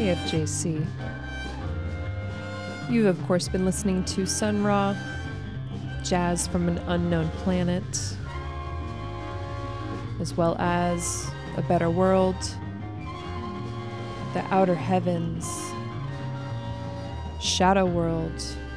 KFJC. You've, of course, been listening to Sun Ra, Jazz from an Unknown Planet, as well as A Better World, The Outer Heavens, Shadow World,